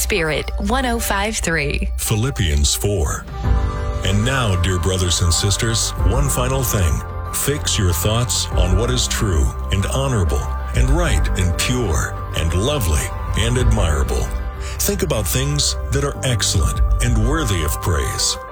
Spirit 105.3. Philippians 4. And now, dear brothers and sisters, one final thing. Fix your thoughts on what is true and honorable and right and pure and lovely and admirable. Think about things that are excellent and worthy of praise.